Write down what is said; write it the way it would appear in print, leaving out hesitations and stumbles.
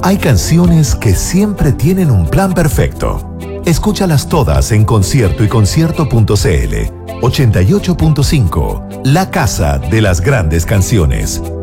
Hay canciones que siempre tienen un plan perfecto. Escúchalas todas en Concierto y Concierto.cl. 88.5, la casa de las grandes canciones.